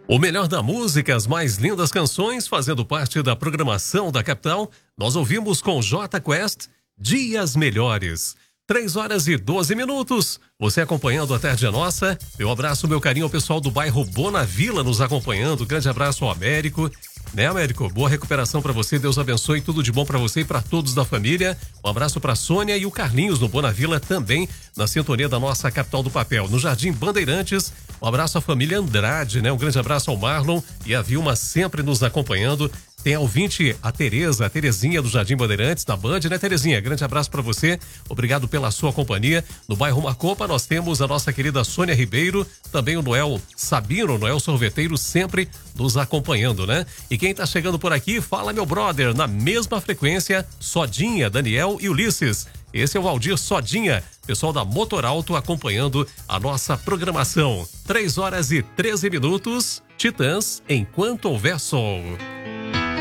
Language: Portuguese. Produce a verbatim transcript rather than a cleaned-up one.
O melhor da música, as mais lindas canções, fazendo parte da programação da capital, nós ouvimos com J Quest, Dias Melhores. Três horas e doze minutos, você acompanhando a Tarde é Nossa. Meu abraço, meu carinho ao pessoal do bairro Bonavila nos acompanhando. Grande abraço ao Américo. Né, Américo? Boa recuperação pra você, Deus abençoe, tudo de bom pra você e pra todos da família. Um abraço pra Sônia e o Carlinhos no Bonavila também, na sintonia da nossa capital do papel, no Jardim Bandeirantes. Um abraço à família Andrade, né? Um grande abraço ao Marlon e a Vilma sempre nos acompanhando. Tem a ouvinte, a Tereza, a Terezinha do Jardim Bandeirantes, da Band, né, Terezinha? Grande abraço pra você, obrigado pela sua companhia. No bairro Macopa, nós temos a nossa querida Sônia Ribeiro, também o Noel Sabino, Noel Sorveteiro, sempre nos acompanhando, né? E quem tá chegando por aqui, fala meu brother, na mesma frequência, Sodinha, Daniel e Ulisses. Esse é o Valdir Sodinha, pessoal da Motorauto acompanhando a nossa programação. Três horas e treze minutos, Titãs, Enquanto Houver Sol.